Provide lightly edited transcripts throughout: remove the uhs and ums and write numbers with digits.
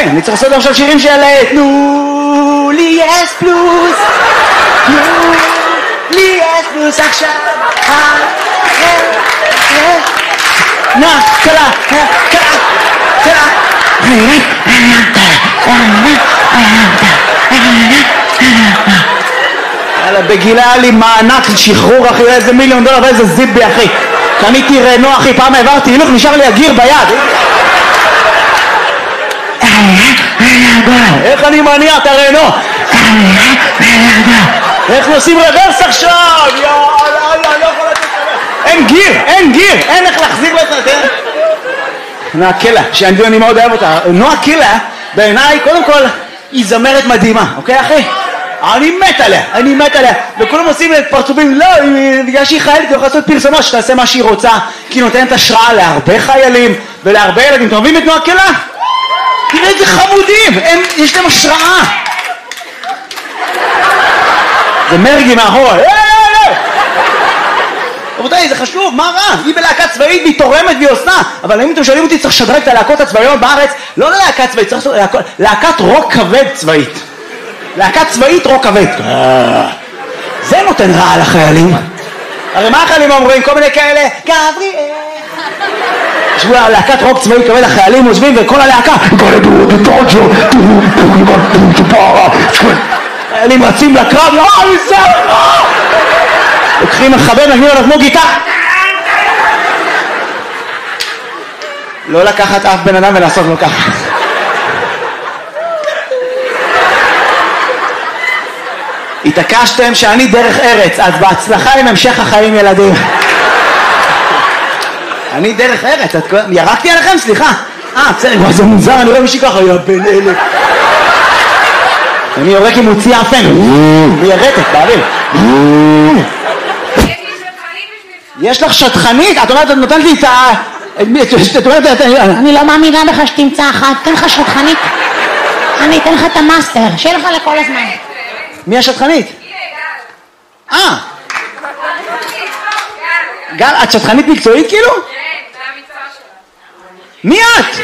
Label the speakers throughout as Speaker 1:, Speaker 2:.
Speaker 1: אני צריך לעשות עכשיו שירים של תנו לי אס פלוס, תנו לי אס פלוס עכשיו. נה, קלה, קלה. בגילה היה לי מענק שחרור אחי, איזה $1,000,000 ואיזה זיבי אחי, קניתי רנו אחי, פעם העברתי הילוך, נשאר לי הגיר ביד. איך אני מניע את הרנו? איך נוסעים רוורס עכשיו? יאללה, לא יכול לתת רברס. אין גיר, אין איך להחזיר לו את זה. נועה קילה, שאני מאוד אוהב אותה. נועה קילה בעיניי קודם כל היא זמרת מדהימה, אוקיי אחי? אני מת עליה, וכולם עושים פרצופים, לא, בגלל שהיא חיילת, היא יכולה לעשות פרסומות שתעשה מה שהיא רוצה, כי היא נותנת השראה להרבה חיילים ולהרבה ילדים. אתם אוהבים את נועה קילה? תראה איזה חמודים, יש להם השראה. זה מרגי מאחורה, רבותיי, זה חשוב, מה רע? היא בלהקה צבאית והיא תורמת והיא עושה, אבל אם אתם שואלים אותי, צריך לשדרג את הלהקות הצבאיות בארץ, לא ללהקה צבאית, צריך להקת רוק כבד צבאית. להקת צבאית רוק כבד. זה נותן רע לחיילים. הרי מה החיילים אומרים? כל מיני כאלה, גבריאל. ישבו להקת רוק צבאי כבד, החיילים עוזבים וכל הלהקה חיילים רצים לקרב, לוקחים מחבר, נגנים עליו כמו גיטה. לא לקחת אף בן אדם ולעשות לו ככה. התעקשתם שאני דרך ארץ, אז בהצלחה עם המשך החיים ילדים. אני דרך ארץ, ירקתי עליכם? סליחה. בסדר, זה מוזר, אני רואה מישהי ככה, יא בן אלה. אני יורק עם מוציא אפן, וירקת, באוויר. יש לך שטחנית? את אומרת, את נותנת לי את ה...
Speaker 2: אני לא מאמינה לך שתמצא אחת, תן לך שטחנית. אני אתן לך את המאסטר, שיהיה לך לכל הזמן.
Speaker 1: מי השטחנית? גל, את שטחנית מקצועית כאילו? כן, זה המקצוע שלה. מי את?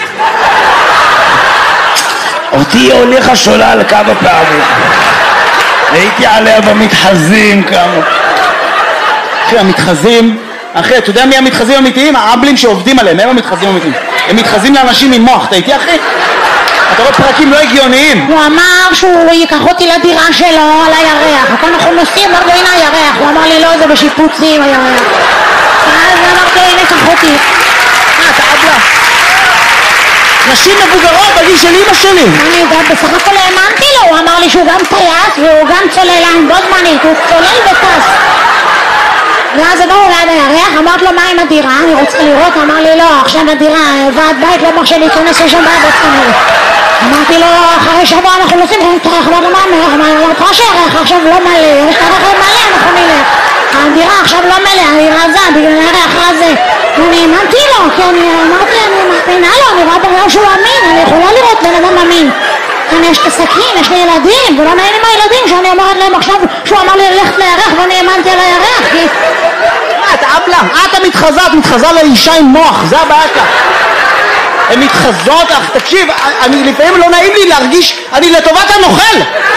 Speaker 1: אותי הוליכה שולל כמה פעמים. הייתי עליה במתחזים כמה. אחי, המתחזים, אחי, אתה יודע מי המתחזים האמיתיים? האבלים שעובדים עליהם, הם המתחזים האמיתיים. הם מתחזים לאנשים עם מוח, אתה איתי אחי? אתה רואה פרקים לא הגיוניים.
Speaker 2: הוא אמר שהוא ייקח אותי לדירה שלו על הירח. אנחנו נוסעים, אמרתי, הנה הירח. הוא אמר לי, לא, זה בשיפוצים הירח. אז אמרתי, הנה, קח אותי.
Speaker 1: אתה אבלה. נשים מבוגרות בגיל של אמא שלי.
Speaker 2: אני גם בסך הכל האמנתי לו. הוא אמר לי שהוא גם טייס והוא גם צוללן בו זמנית. הוא צולל וטס. ואז הגענו ליד הירח, אמרת לו מה עם הדירה, אני רוצה לראות, אמר לי לא, עכשיו הדירה, ועד בית לא מרשה להיכנס לשם בעד כנראה. אמרתי לו, אחרי שבוע אנחנו נוסעים, אמרנו מה, אמרת שהירח עכשיו לא מלא, יש את הרכב מלא, אנחנו נלך. הדירה עכשיו לא מלא, אני רזה, בגלל הירח הזה. אני האמנתי לו, כי אני אמרתי, אני מאמינה לו, אני רואה בגלל שהוא אמין, אני יכולה לראות בן אדם אמין. כאן יש את הסכין, יש לי ילדים, ולא נעים עם הילדים שאני אומרת להם עכשיו שהוא אמר לי ללכת לירח ואני האמנתי על הירח.
Speaker 1: את אבלה, את מתחזה לאישה עם מוח, זה הבעיה כאן. הן מתחזות, תקשיב, לפעמים לא נעים לי להרגיש, אני לטובת הנוכל.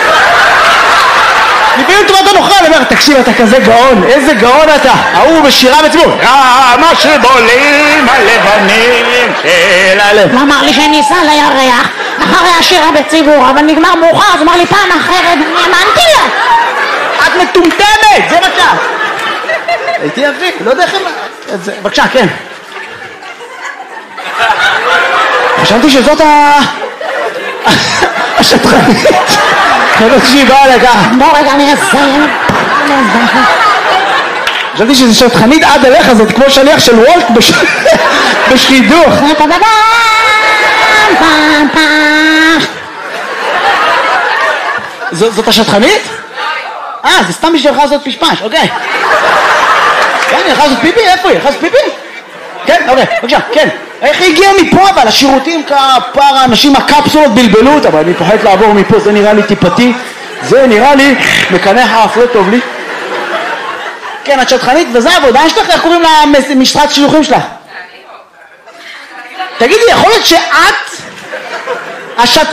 Speaker 1: לפעמים לטובת הנוכל, אני אומר, תקשיב, אתה כזה גאון, איזה גאון אתה. ההוא בשירה בציבור, מה שבולים הלבנים של הלב.
Speaker 2: הוא אמר לי שאני אסע לירח אחרי השירה בציבור, אבל נגמר מאוחר, אז אמר לי פעם אחרת, אני האמנתי לה.
Speaker 1: את מטומטמת, זה מה שאת. הייתי יפי, לא יודע איך... בבקשה, כן. חשבתי שזאת השטחנית. חשבתי שהיא באה לכך.
Speaker 2: בוא רגע, אני אסיים.
Speaker 1: חשבתי שזה שטחנית עד אליך, זאת כמו שליח של וולט בשידוך. זאת השטחנית? זה סתם בשבילך לעשות פשפש, אוקיי. כן, היא הלכה לעשות פיפי? איפה היא? הלכה לעשות פיפי? כן, אוקיי, בבקשה, כן. איך היא הגיעה מפה אבל? השירותים כפר האנשים הקפסולות בלבלו אותה, אבל אני פוחד לעבור מפה, זה נראה לי טיפתי. זה נראה לי מקנח האף, לא טוב לי. כן, את שטחנית, וזה העבודה שלך, איך קוראים למשרת שילוחים שלך? תגידי, יכול להיות שאת...